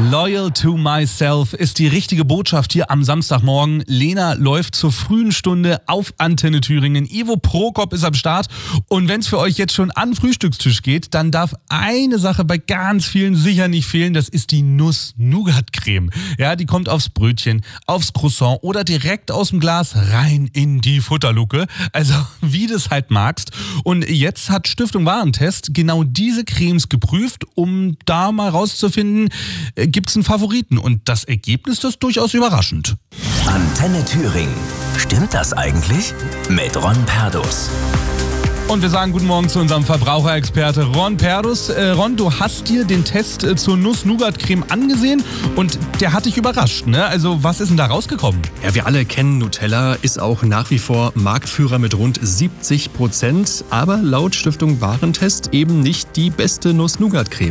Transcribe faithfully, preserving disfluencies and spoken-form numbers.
Loyal to myself ist die richtige Botschaft hier am Samstagmorgen. Lena läuft zur frühen Stunde auf Antenne Thüringen. Ivo Prokop ist am Start. Und wenn es für euch jetzt schon an den Frühstückstisch geht, dann darf eine Sache bei ganz vielen sicher nicht fehlen. Das ist die Nuss-Nougat-Creme. Ja, die kommt aufs Brötchen, aufs Croissant oder direkt aus dem Glas rein in die Futterluke. Also wie du es halt magst. Und jetzt hat Stiftung Warentest genau diese Cremes geprüft, um da mal rauszufinden, gibt es einen Favoriten? Und das Ergebnis, das ist durchaus überraschend. Antenne Thüringen. Stimmt das eigentlich? Mit Ron Perdus. Und wir sagen guten Morgen zu unserem Verbraucherexperte Ron Perdus. Äh, Ron, du hast dir den Test äh, zur Nuss-Nougat-Creme angesehen und der hat dich überrascht, ne? Also was ist denn da rausgekommen? Ja, wir alle kennen Nutella, ist auch nach wie vor Marktführer mit rund siebzig Prozent, aber laut Stiftung Warentest eben nicht die beste Nuss-Nougat-Creme.